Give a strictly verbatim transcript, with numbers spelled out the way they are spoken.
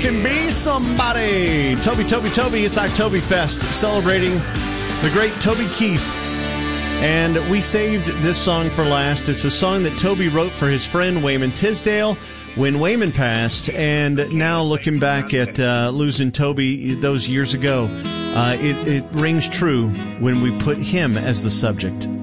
can be somebody. Toby, Toby, Toby, it's October Fest, celebrating the great Toby Keith. And we saved this song for last. It's a song that Toby wrote for his friend Wayman Tisdale when Wayman passed. And now looking back at uh, losing Toby those years ago, uh, it, it rings true when we put him as the subject.